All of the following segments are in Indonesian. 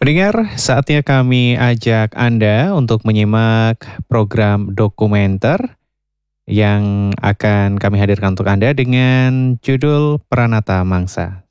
Pendengar, saatnya kami ajak Anda untuk menyimak program dokumenter yang akan kami hadirkan untuk Anda dengan judul Pranata Mangsa.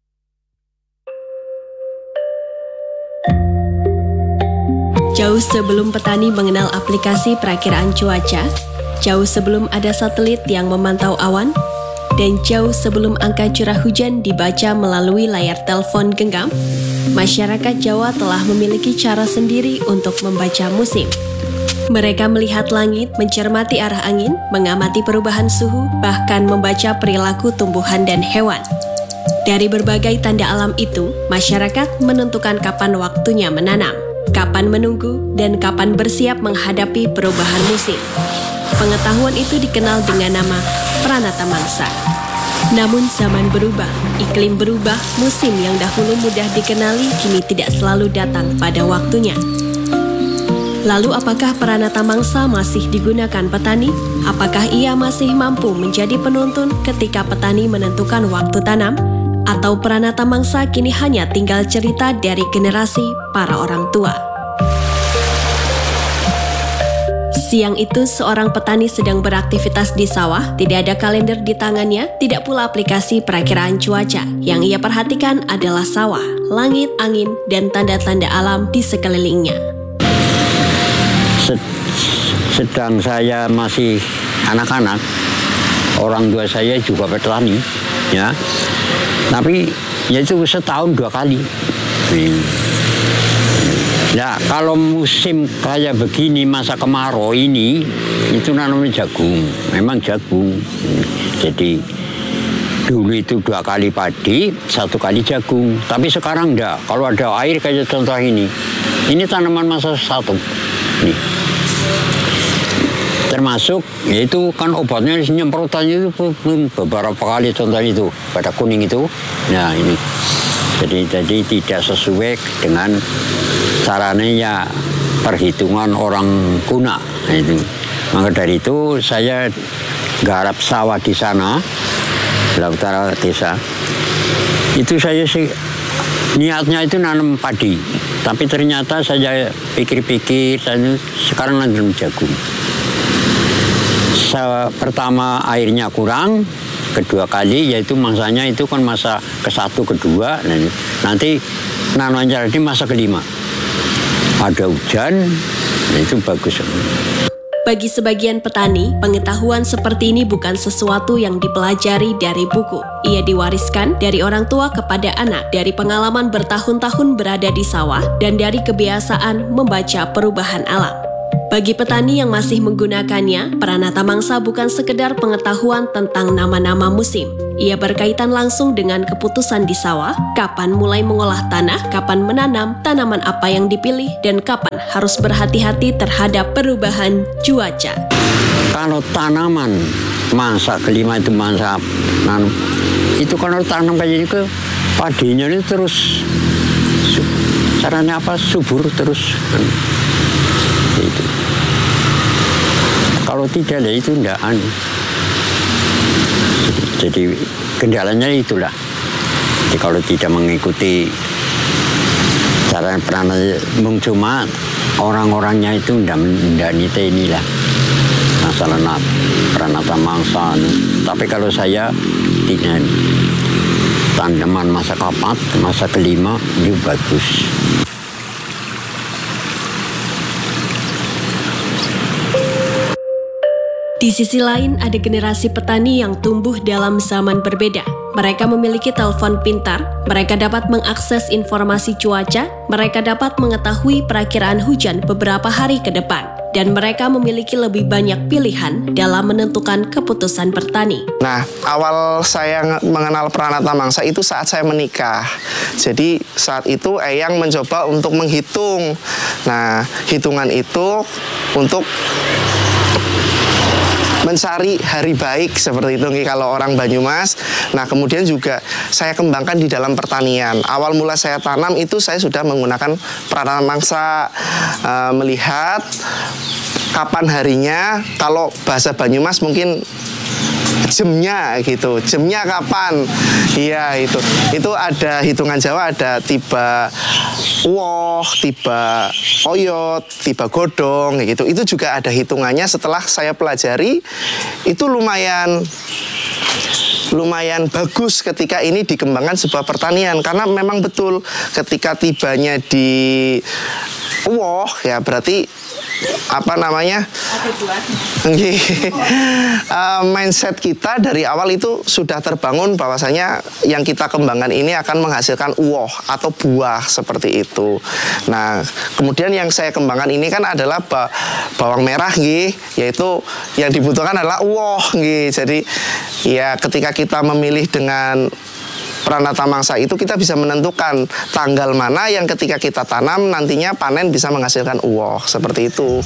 Jauh sebelum petani mengenal aplikasi perakiraan cuaca, jauh sebelum ada satelit yang memantau awan, dan jauh sebelum angka curah hujan dibaca melalui layar telepon genggam, masyarakat Jawa telah memiliki cara sendiri untuk membaca musim. Mereka melihat langit, mencermati arah angin, mengamati perubahan suhu, bahkan membaca perilaku tumbuhan dan hewan. Dari berbagai tanda alam itu, masyarakat menentukan kapan waktunya menanam, kapan menunggu, dan kapan bersiap menghadapi perubahan musim. Pengetahuan itu dikenal dengan nama Pranata Mangsa. Namun zaman berubah, iklim berubah, musim yang dahulu mudah dikenali kini tidak selalu datang pada waktunya. Lalu apakah Pranata Mangsa masih digunakan petani? Apakah ia masih mampu menjadi penuntun ketika petani menentukan waktu tanam? Atau Pranata Mangsa kini hanya tinggal cerita dari generasi para orang tua? Siang itu seorang petani sedang beraktivitas di sawah, tidak ada kalender di tangannya, tidak pula aplikasi perakiraan cuaca. Yang ia perhatikan adalah sawah, langit, angin, dan tanda-tanda alam di sekelilingnya. Sedang saya masih anak-anak, orang tua saya juga petani, ya. Tapi ya itu setahun 2 kali. Ya, kalau musim kayak begini, masa kemarau ini, itu namanya jagung. Memang jagung. Jadi, dulu itu 2 kali padi, 1 kali jagung. Tapi sekarang enggak. Kalau ada air kayak contoh ini. Ini tanaman masa 1. Nih. Termasuk, yaitu kan obatnya, nyemprotannya itu beberapa kali contoh itu. Pada kuning itu. Nah, ini. Jadi tidak sesuai dengan caranya ya perhitungan orang kuna. Nah, itu. Maka dari itu saya garap sawah di sana, di utara desa. Itu saya sih niatnya itu nanam padi. Tapi ternyata saya pikir-pikir, saya sekarang nanam jagung. Pertama airnya kurang, kedua kali yaitu masanya itu kan masa ke-1, kedua, nanti nanamnya jadi masa ke-5. Ada hujan, itu bagus. Bagi sebagian petani, pengetahuan seperti ini bukan sesuatu yang dipelajari dari buku. Ia diwariskan dari orang tua kepada anak, dari pengalaman bertahun-tahun berada di sawah, dan dari kebiasaan membaca perubahan alam. Bagi petani yang masih menggunakannya, Pranata Mangsa bukan sekedar pengetahuan tentang nama-nama musim. Ia berkaitan langsung dengan keputusan di sawah, kapan mulai mengolah tanah, kapan menanam, tanaman apa yang dipilih, dan kapan harus berhati-hati terhadap perubahan cuaca. Kalau tanaman masa ke-5 itu masa nanam, itu kalau tanam kayak ini padinya ini terus caranya apa? Subur terus. Itu. Kalau tidak ya itu enggak Jadi kendalanya itulah. Jadi kalau tidak mengikuti cara Pranata, cuma orang-orangnya itu enggak inilah masalah Pranata Mangsa. Tapi kalau saya tidak, tanaman masa ke-4, masa ke-5 itu bagus. Di sisi lain, ada generasi petani yang tumbuh dalam zaman berbeda. Mereka memiliki telepon pintar, mereka dapat mengakses informasi cuaca, mereka dapat mengetahui perakiraan hujan beberapa hari ke depan, dan mereka memiliki lebih banyak pilihan dalam menentukan keputusan bertani. Nah, awal saya mengenal Pranata Mangsa itu saat saya menikah. Jadi saat itu Eyang mencoba untuk menghitung. Nah, hitungan itu untuk mencari hari baik seperti itu kalau orang Banyumas. Nah, kemudian juga saya kembangkan di dalam pertanian. Awal mula saya tanam itu saya sudah menggunakan Pranata Mangsa, melihat kapan harinya. Kalau bahasa Banyumas mungkin jamnya gitu. Jamnya kapan? Iya itu ada hitungan Jawa, ada tiba uwoh, tiba oyot, tiba godong gitu. Itu juga ada hitungannya. Setelah saya pelajari itu lumayan bagus ketika ini dikembangkan sebuah pertanian, karena memang betul ketika tibanya di uwoh ya berarti apa namanya mindset kita dari awal itu sudah terbangun bahwasanya yang kita kembangkan ini akan menghasilkan uwoh atau buah seperti itu. Nah kemudian yang saya kembangkan ini kan adalah bawang merah yaitu yang dibutuhkan adalah uwoh jadi ya ketika kita memilih dengan Pranata Mangsa itu kita bisa menentukan tanggal mana yang ketika kita tanam nantinya panen bisa menghasilkan uwoh, seperti itu.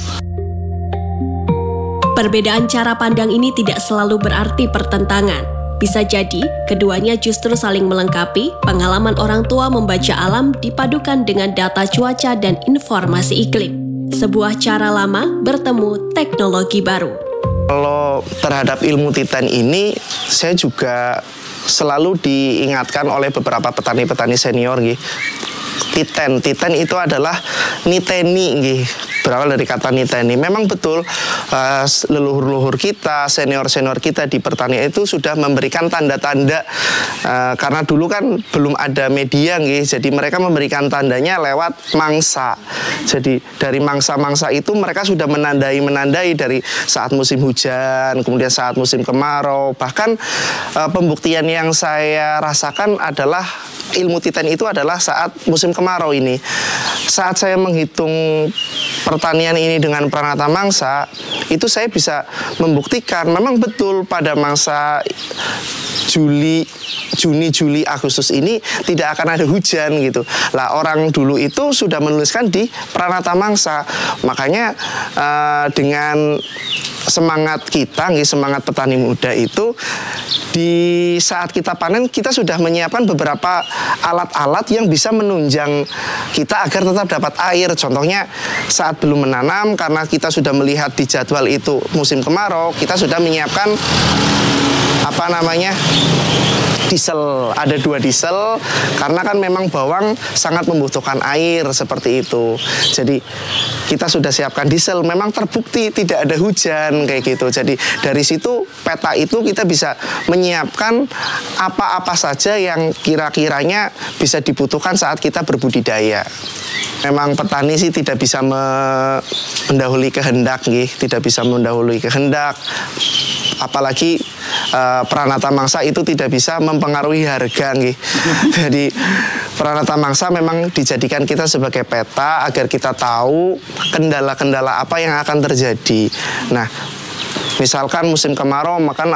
Perbedaan cara pandang ini tidak selalu berarti pertentangan. Bisa jadi, keduanya justru saling melengkapi. Pengalaman orang tua membaca alam dipadukan dengan data cuaca dan informasi iklim. Sebuah cara lama bertemu teknologi baru. Kalau terhadap ilmu Titan ini, saya juga selalu diingatkan oleh beberapa petani-petani senior Titan itu adalah niteni berawal dari kata niteni. Memang betul leluhur-leluhur kita, senior-senior kita di pertanian itu sudah memberikan tanda-tanda karena dulu kan belum ada media jadi mereka memberikan tandanya lewat mangsa. Jadi dari mangsa-mangsa itu mereka sudah menandai dari saat musim hujan, kemudian saat musim kemarau. Bahkan pembuktian yang saya rasakan adalah ilmu Titan itu adalah saat musim kemarau ini. Saat saya menghitung pertanian ini dengan Pranata Mangsa, itu saya bisa membuktikan memang betul pada mangsa Juni, Juli, Agustus ini tidak akan ada hujan gitu. Lah orang dulu itu sudah menuliskan di Pranata Mangsa. Makanya dengan semangat kita, semangat petani muda itu di saat kita panen kita sudah menyiapkan beberapa alat-alat yang bisa menunjang kita agar tetap dapat air. Contohnya saat belum menanam, karena kita sudah melihat di jadwal itu musim kemarau, kita sudah menyiapkan diesel. Ada 2 diesel karena kan memang bawang sangat membutuhkan air seperti itu. Jadi kita sudah siapkan diesel. Memang terbukti tidak ada hujan kayak gitu. Jadi dari situ peta itu kita bisa menyiapkan apa-apa saja yang kira-kiranya bisa dibutuhkan saat kita berbudidaya. Memang petani sih tidak bisa mendahului kehendak tidak bisa mendahului kehendak. Apalagi Pranata Mangsa itu tidak bisa mempengaruhi harga Jadi Pranata Mangsa memang dijadikan kita sebagai peta agar kita tahu kendala-kendala apa yang akan terjadi. Nah, misalkan musim kemarau maka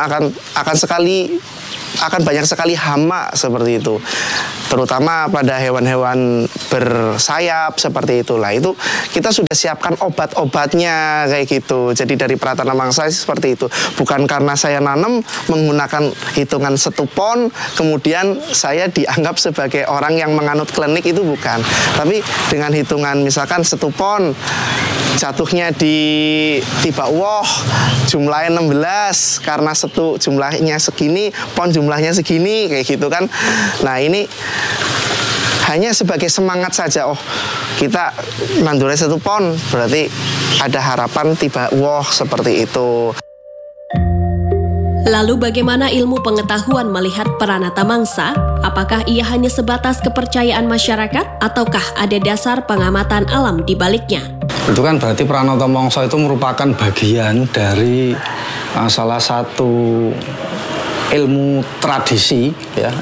akan banyak sekali hama seperti itu, terutama pada hewan-hewan bersayap seperti itulah. Itu kita sudah siapkan obat-obatnya kayak gitu. Jadi dari Pranata Mangsa seperti itu. Bukan karena saya nanam menggunakan hitungan 1 pon kemudian saya dianggap sebagai orang yang menganut klinik, itu bukan. Tapi dengan hitungan misalkan 1 pon jatuhnya di tiba uwoh jumlahnya 16 karena jumlahnya segini, pon jumlahnya segini kayak gitu kan. Nah ini hanya sebagai semangat saja. Oh kita nandurai 1 pon berarti ada harapan tiba uwoh seperti itu. Lalu bagaimana ilmu pengetahuan melihat Pranata Mangsa? Apakah ia hanya sebatas kepercayaan masyarakat ataukah ada dasar pengamatan alam di baliknya? Itu kan berarti Pranata Mangsa itu merupakan bagian dari salah satu ilmu tradisi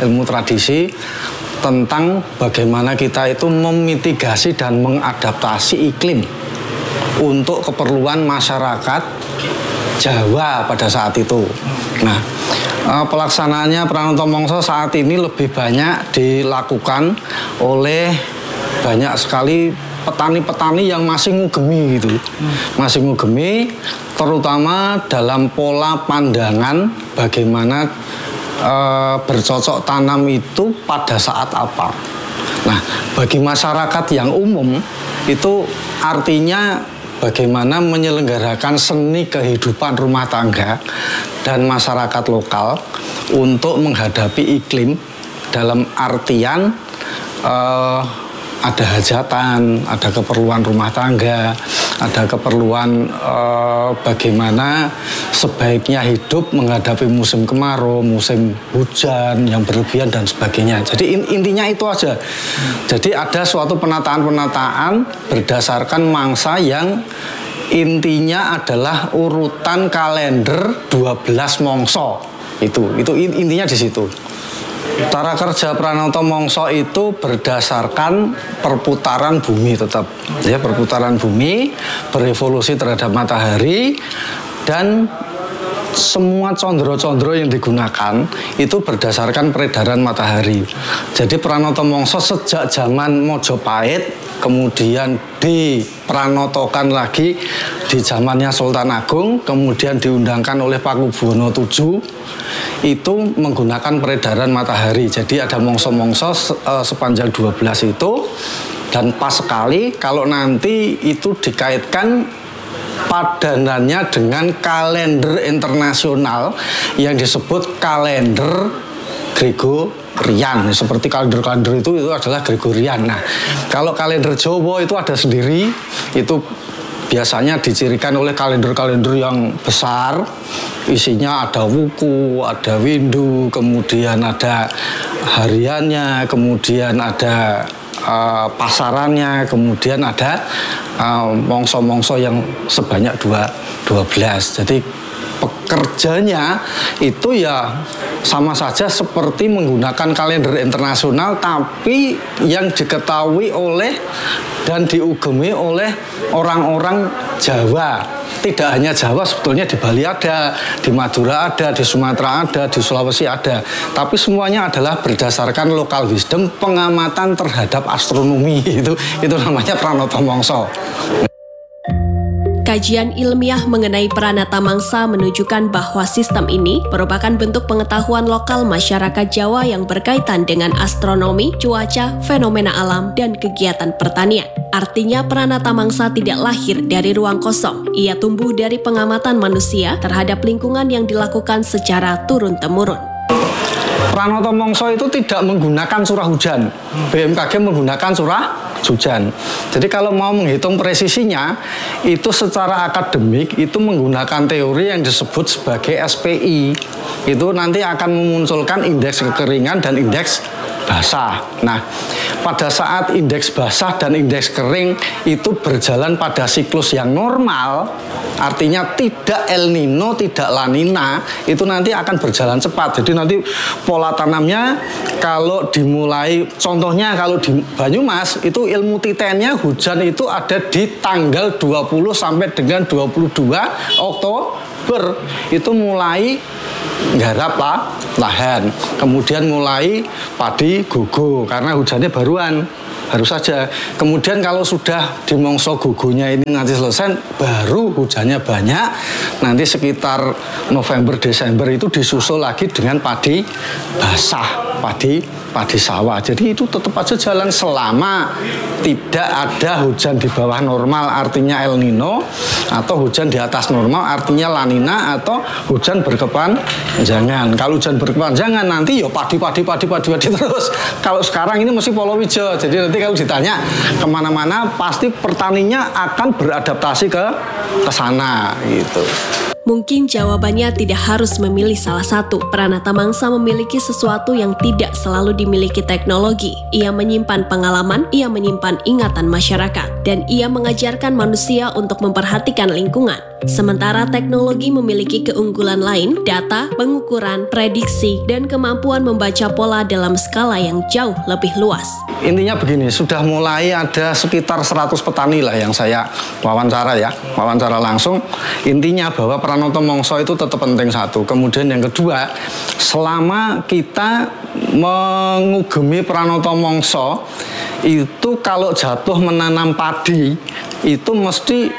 tentang bagaimana kita itu memitigasi dan mengadaptasi iklim untuk keperluan masyarakat Jawa pada saat itu. Nah, pelaksanaannya Pranata Mangsa saat ini lebih banyak dilakukan oleh banyak sekali petani-petani yang masih ngugemi gitu. Masih ngugemi terutama dalam pola pandangan bagaimana bercocok tanam itu pada saat apa. Nah, bagi masyarakat yang umum itu artinya bagaimana menyelenggarakan seni kehidupan rumah tangga dan masyarakat lokal untuk menghadapi iklim dalam artian ada hajatan, ada keperluan rumah tangga, ada keperluan bagaimana sebaiknya hidup menghadapi musim kemarau, musim hujan yang berlebihan dan sebagainya. Jadi intinya itu aja. Jadi ada suatu penataan-penataan berdasarkan mangsa yang intinya adalah urutan kalender 12 mongso. Itu intinya di situ. Cara kerja Pranoto Mongso itu berdasarkan perputaran bumi tetap, ya, perputaran bumi, berevolusi terhadap matahari, dan semua condro-condro yang digunakan itu berdasarkan peredaran matahari. Jadi Pranoto Mongso sejak zaman Mojopahit kemudian dipranotokan lagi di zamannya Sultan Agung, kemudian diundangkan oleh Pakubuwono VII, itu menggunakan peredaran matahari. Jadi ada mongso-mongso sepanjang 12 itu, dan pas sekali kalau nanti itu dikaitkan padanannya dengan kalender internasional yang disebut kalender Gregorian. Seperti kalender-kalender itu adalah Gregorian. Nah, kalau kalender Jawa itu ada sendiri, itu biasanya dicirikan oleh kalender-kalender yang besar, isinya ada wuku, ada windu, kemudian ada hariannya, kemudian ada pasarannya, kemudian ada mongso-mongso yang sebanyak 12. Jadi pekerjanya itu ya sama saja seperti menggunakan kalender internasional, tapi yang diketahui oleh dan diugemi oleh orang-orang Jawa. Tidak hanya Jawa, sebetulnya di Bali ada, di Madura ada, di Sumatera ada, di Sulawesi ada. Tapi semuanya adalah berdasarkan local wisdom, pengamatan terhadap astronomi. Itu namanya Pranoto Mongso. Kajian ilmiah mengenai Pranata Mangsa menunjukkan bahwa sistem ini merupakan bentuk pengetahuan lokal masyarakat Jawa yang berkaitan dengan astronomi, cuaca, fenomena alam, dan kegiatan pertanian. Artinya Pranata Mangsa tidak lahir dari ruang kosong. Ia tumbuh dari pengamatan manusia terhadap lingkungan yang dilakukan secara turun-temurun. Pranoto Mongso itu tidak menggunakan surah hujan. BMKG menggunakan surah hujan. Jadi kalau mau menghitung presisinya, itu secara akademik itu menggunakan teori yang disebut sebagai SPI. Itu nanti akan memunculkan indeks kekeringan dan indeks basah. Nah, pada saat indeks basah dan indeks kering itu berjalan pada siklus yang normal, artinya tidak El Nino, tidak La Nina, itu nanti akan berjalan cepat. Jadi nanti pola tanamnya kalau dimulai, contohnya kalau di Banyumas itu ilmu titennya hujan itu ada di tanggal 20 sampai dengan 22 Oktober itu mulai nggarap lahan, kemudian mulai padi gugu karena hujannya baru saja. Kemudian kalau sudah di mongso gugunya ini nanti selesai, baru hujannya banyak, nanti sekitar November Desember itu disusul lagi dengan padi basah, padi sawah. Jadi itu tetap aja jalan selama tidak ada hujan di bawah normal, artinya El Nino, atau hujan di atas normal, artinya La Nina, atau hujan berkepanjangan. Kalau hujan berkepanjangan nanti ya padi terus. Kalau sekarang ini mesti Polowijo. Jadi nanti kalau ditanya kemana-mana pasti petaninya akan beradaptasi ke sana gitu. Mungkin jawabannya tidak harus memilih salah satu. Pranata Mangsa memiliki sesuatu yang tidak selalu dimiliki teknologi. Ia menyimpan pengalaman, ia menyimpan ingatan masyarakat, dan ia mengajarkan manusia untuk memperhatikan lingkungan. Sementara teknologi memiliki keunggulan lain, data, pengukuran, prediksi, dan kemampuan membaca pola dalam skala yang jauh lebih luas. Intinya begini, sudah mulai ada sekitar 100 petani lah yang saya wawancara langsung. Intinya bahwa Pranoto Mongso itu tetap penting satu. Kemudian yang kedua, selama kita mengugemi Pranoto Mongso, itu kalau jatuh menanam padi, itu mesti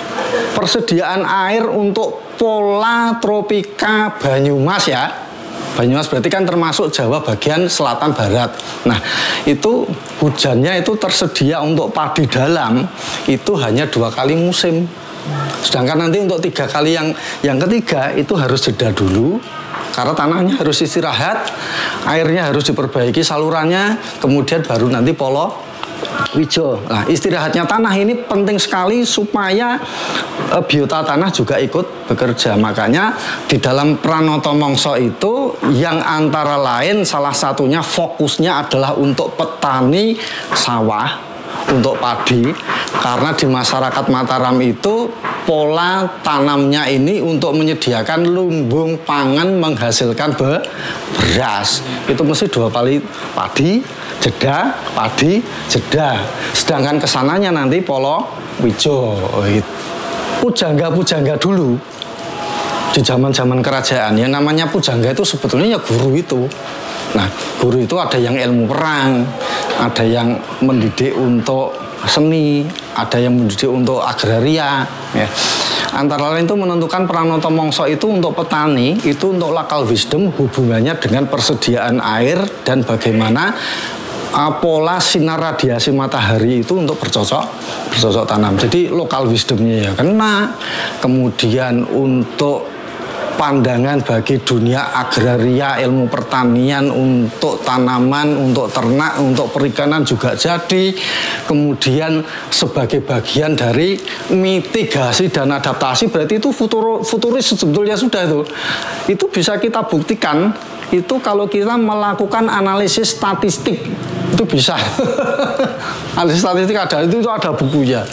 persediaan air untuk pola tropika Banyumas ya, Banyumas berarti kan termasuk Jawa bagian selatan barat. Nah, itu hujannya itu tersedia untuk padi dalam itu hanya 2 kali musim. Sedangkan nanti untuk 3 kali yang ketiga itu harus jeda dulu. Karena tanahnya harus istirahat, airnya harus diperbaiki salurannya, kemudian baru nanti polo wijo. Nah, istirahatnya tanah ini penting sekali supaya biota tanah juga ikut bekerja. Makanya di dalam Pranoto Mongso itu yang antara lain salah satunya fokusnya adalah untuk petani sawah, untuk padi. Karena di masyarakat Mataram itu pola tanamnya ini untuk menyediakan lumbung pangan menghasilkan beras. Itu mesti 2 kali padi, jeda, padi, jeda. Sedangkan kesananya nanti polo wijo. Pujangga-pujangga dulu di zaman-zaman kerajaan yang namanya pujangga itu sebetulnya ya guru itu. Nah, guru itu ada yang ilmu perang, ada yang mendidik untuk seni, ada yang mendidik untuk agraria, ya. Antara lain itu menentukan Pranoto Mongso itu untuk petani, itu untuk local wisdom hubungannya dengan persediaan air dan bagaimana pola sinar radiasi matahari itu untuk bercocok tanam. Jadi local wisdomnya ya kena, kemudian untuk pandangan bagi dunia agraria, ilmu pertanian, untuk tanaman, untuk ternak, untuk perikanan juga jadi. Kemudian sebagai bagian dari mitigasi dan adaptasi, berarti itu futuris sebetulnya sudah itu. Itu bisa kita buktikan, itu kalau kita melakukan analisis statistik, itu bisa. Analisis statistik ada bukunya.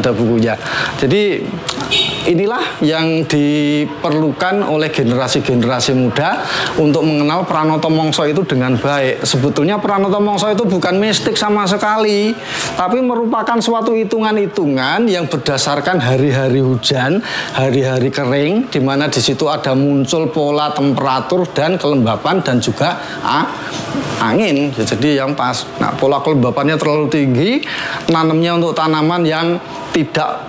Jadi inilah yang diperlukan oleh generasi-generasi muda untuk mengenal Pranoto Mongso itu dengan baik. Sebetulnya Pranoto Mongso itu bukan mistik sama sekali, tapi merupakan suatu hitungan-hitungan yang berdasarkan hari-hari hujan, hari-hari kering, di mana di situ ada muncul pola temperatur dan kelembapan dan juga angin. Jadi yang pas. Nah, pola kelembapannya terlalu tinggi, nanamnya untuk tanaman yang tidak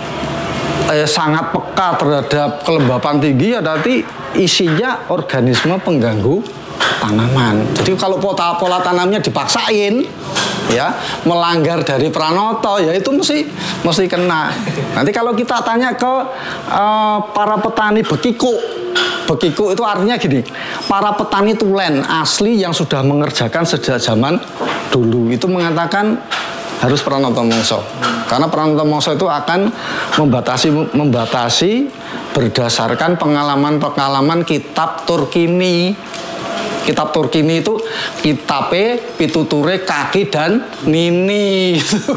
sangat peka terhadap kelembapan tinggi, ya berarti isinya organisme pengganggu tanaman. Jadi kalau pola tanamnya dipaksain, ya melanggar dari Pranoto, ya itu mesti kena. Nanti kalau kita tanya ke para petani Bekiko itu artinya gini, para petani tulen asli yang sudah mengerjakan sejak zaman dulu itu mengatakan harus Pranoto Mongso. Karena Pranoto Mongso itu akan membatasi berdasarkan pengalaman-pengalaman kitab Turkini. Kitab Turkini itu kitabe, pituture, kaki, dan nini.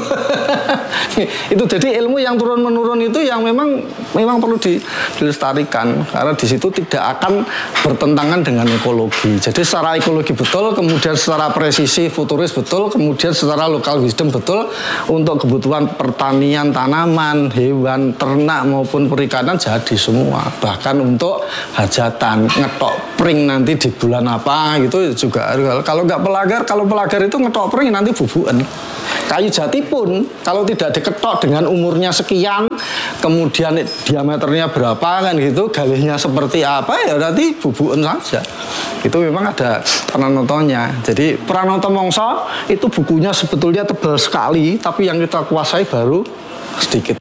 Itu jadi ilmu yang turun-menurun itu yang memang perlu dilestarikan. Karena di situ tidak akan bertentangan dengan ekologi. Jadi secara ekologi betul, kemudian secara presisi futuris betul, kemudian secara local wisdom betul, untuk kebutuhan pertanian, tanaman, hewan, ternak maupun perikanan jadi semua. Bahkan untuk hajatan, ngetok pring nanti di bulan apa gitu juga. Kalau pelagar itu ngetok pring nanti bubuan. Kayu jati pun kalau tidak diketok dengan umurnya sekian, kemudian diameternya berapa kan gitu, galihnya seperti apa, ya berarti bubuan saja. Itu memang ada Pranotonya. Jadi Pranoto Mongso itu bukunya sebetulnya tebal sekali, tapi yang kita kuasai baru sedikit.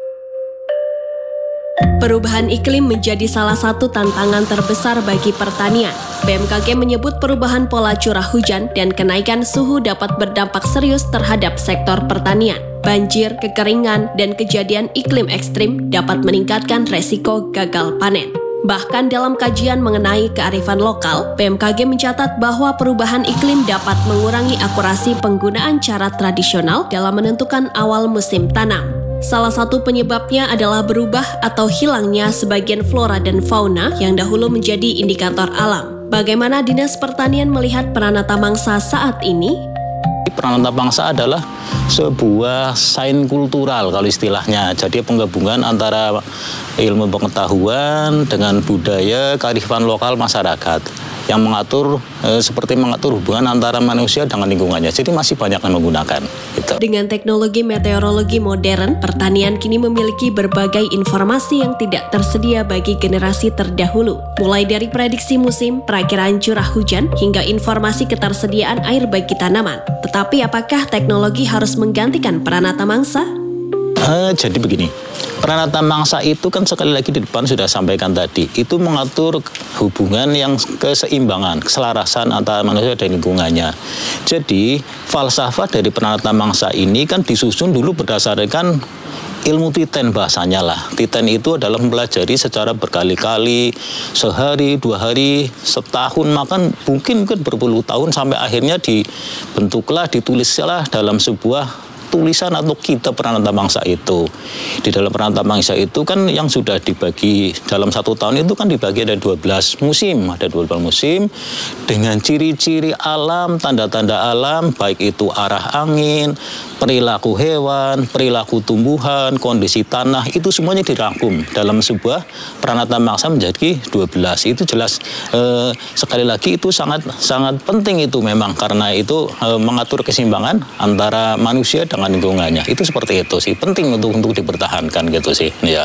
Perubahan iklim menjadi salah satu tantangan terbesar bagi pertanian. BMKG menyebut perubahan pola curah hujan dan kenaikan suhu dapat berdampak serius terhadap sektor pertanian. Banjir, kekeringan, dan kejadian iklim ekstrim dapat meningkatkan resiko gagal panen. Bahkan dalam kajian mengenai kearifan lokal, BMKG mencatat bahwa perubahan iklim dapat mengurangi akurasi penggunaan cara tradisional dalam menentukan awal musim tanam. Salah satu penyebabnya adalah berubah atau hilangnya sebagian flora dan fauna yang dahulu menjadi indikator alam. Bagaimana Dinas Pertanian melihat Pranata Mangsa saat ini? Pranata Mangsa adalah sebuah sains kultural kalau istilahnya. Jadi penggabungan antara ilmu pengetahuan dengan budaya, kearifan lokal masyarakat. yang mengatur seperti mengatur hubungan antara manusia dengan lingkungannya. Jadi masih banyak yang menggunakan. Gitu. Dengan teknologi meteorologi modern, pertanian kini memiliki berbagai informasi yang tidak tersedia bagi generasi terdahulu. Mulai dari prediksi musim, perakiraan curah hujan, hingga informasi ketersediaan air bagi tanaman. Tetapi apakah teknologi harus menggantikan peranata mangsa? Jadi begini, peranata mangsa itu kan sekali lagi di depan sudah sampaikan tadi, itu mengatur hubungan yang keseimbangan, keselarasan antara manusia dan lingkungannya. Jadi falsafah dari peranata mangsa ini kan disusun dulu berdasarkan ilmu titen bahasanya lah. Titen itu adalah mempelajari secara berkali-kali, sehari, 2 hari, setahun, makan mungkin berpuluh tahun sampai akhirnya dibentuklah, ditulislah dalam sebuah tulisan atau kitab peranata bangsa itu. Di dalam peranata bangsa itu kan yang sudah dibagi dalam 1 tahun itu kan dibagi ada 12 musim. Ada 12 musim dengan ciri-ciri alam, tanda-tanda alam, baik itu arah angin, perilaku hewan, perilaku tumbuhan, kondisi tanah, itu semuanya dirangkum dalam sebuah peranata bangsa menjadi 12. Itu jelas sekali lagi itu sangat penting itu memang karena itu mengatur keseimbangan antara manusia dengan lingkungannya. Itu seperti itu sih, penting untuk dipertahankan gitu sih. Ya.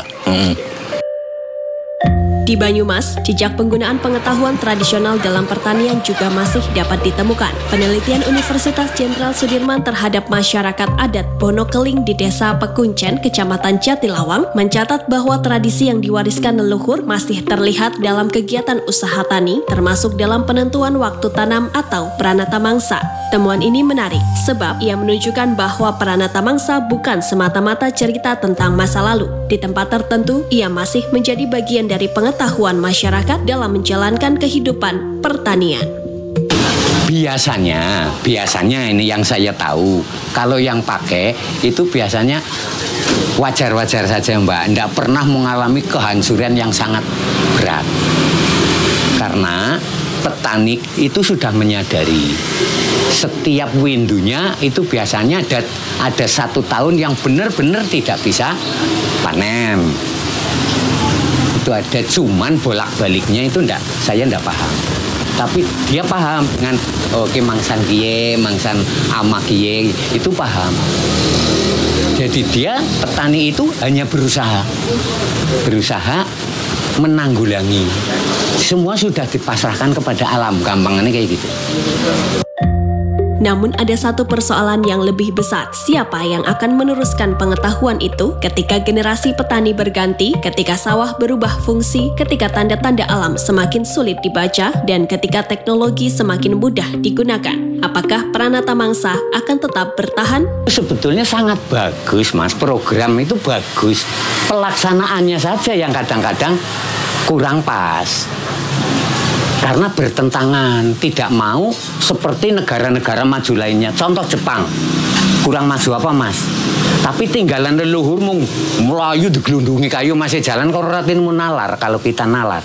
Di Banyumas, jejak penggunaan pengetahuan tradisional dalam pertanian juga masih dapat ditemukan. Penelitian Universitas Jenderal Sudirman terhadap masyarakat adat Bonokeling di Desa Pekuncen, Kecamatan Jatilawang, mencatat bahwa tradisi yang diwariskan leluhur masih terlihat dalam kegiatan usaha tani, termasuk dalam penentuan waktu tanam atau peranata mangsa. Temuan ini menarik, sebab ia menunjukkan bahwa peranata mangsa bukan semata-mata cerita tentang masa lalu. Di tempat tertentu, ia masih menjadi bagian dari pengetahuan masyarakat dalam menjalankan kehidupan pertanian. Biasanya ini yang saya tahu, kalau yang pakai itu biasanya wajar-wajar saja Mbak, tidak pernah mengalami kehancuran yang sangat berat. Karena petani itu sudah menyadari setiap windunya itu biasanya ada 1 tahun yang benar-benar tidak bisa panen. Itu ada, cuman bolak-baliknya itu saya enggak paham. Tapi dia paham dengan oke mangsan kiye, mangsan ama kiye, itu paham. Jadi dia petani itu hanya berusaha menanggulangi. Semua sudah dipasrahkan kepada alam, gampangannya kayak gitu. Namun ada satu persoalan yang lebih besar. Siapa yang akan meneruskan pengetahuan itu ketika generasi petani berganti, ketika sawah berubah fungsi, ketika tanda-tanda alam semakin sulit dibaca, dan ketika teknologi semakin mudah digunakan? Apakah peranata mangsa akan tetap bertahan? Sebetulnya sangat bagus, Mas. Program itu bagus. Pelaksanaannya saja yang kadang-kadang kurang pas. Karena bertentangan, tidak mau seperti negara-negara maju lainnya. Contoh Jepang, kurang maju apa Mas? Tapi tinggalan leluhur melayu digelundungi kayu masih jalan kororatin nalar kalau kita nalar.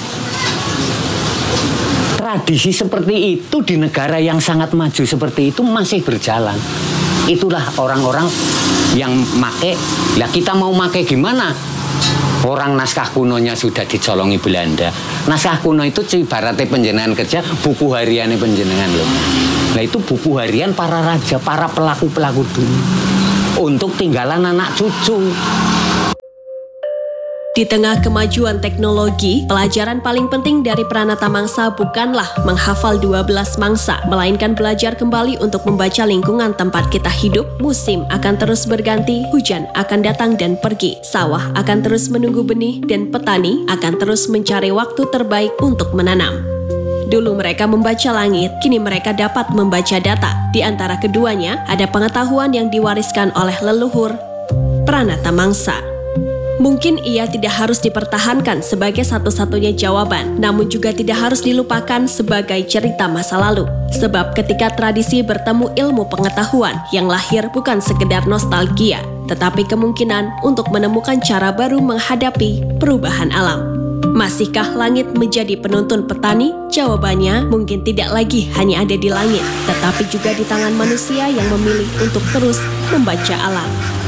Tradisi seperti itu di negara yang sangat maju seperti itu masih berjalan. Itulah orang-orang yang make. Lah kita mau make gimana? Orang naskah kunonya sudah dicolongi Belanda. Naskah kuno itu ibaratnya penjenengan kerja, buku hariannya penjenengan loh. Nah itu buku harian para raja, para pelaku-pelaku dulu. Untuk tinggalan anak cucu. Di tengah kemajuan teknologi, pelajaran paling penting dari peranata mangsa bukanlah menghafal 12 mangsa, melainkan belajar kembali untuk membaca lingkungan tempat kita hidup. Musim akan terus berganti, hujan akan datang dan pergi, sawah akan terus menunggu benih, dan petani akan terus mencari waktu terbaik untuk menanam. Dulu mereka membaca langit, kini mereka dapat membaca data. Di antara keduanya, ada pengetahuan yang diwariskan oleh leluhur, peranata mangsa. Mungkin ia tidak harus dipertahankan sebagai satu-satunya jawaban, namun juga tidak harus dilupakan sebagai cerita masa lalu. Sebab ketika tradisi bertemu ilmu pengetahuan, yang lahir bukan sekedar nostalgia, tetapi kemungkinan untuk menemukan cara baru menghadapi perubahan alam. Masihkah langit menjadi penuntun petani? Jawabannya mungkin tidak lagi hanya ada di langit, tetapi juga di tangan manusia yang memilih untuk terus membaca alam.